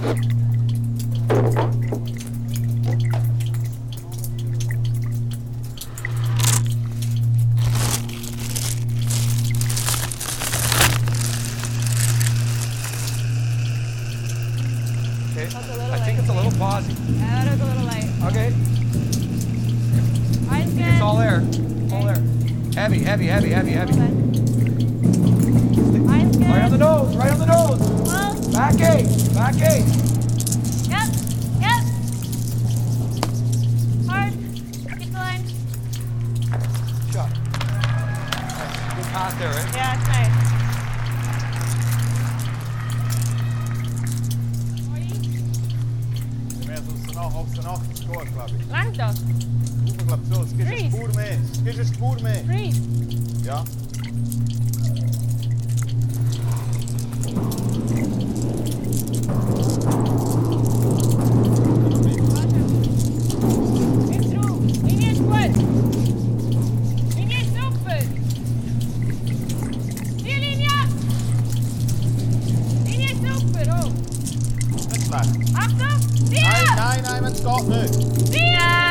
Okay. That's a little I think light. it's a little pausy. Yeah, that is a little light. Okay. Eyes good. It's all there. All there. Heavy, heavy, heavy, heavy, heavy. Okay. Eyes good. Right on the nose, right on the nose. Well, Back eight, back eight. yep, yep. Hard. Keep the line. Shot. Nice. Good pass there, right? Yeah, it's nice. 88 geht, glaube ich. Langt doch. Ich glaube so, es gibt eine Spur mehr. Es gibt eine Spur mehr. Freeze. Ja. Geht through. Linie ist gut. Linie ist super. Die Linie. Linie ist super. Oh. Nicht schlecht. Achtung. Vier. Nein, wenn es geht nicht. Vier.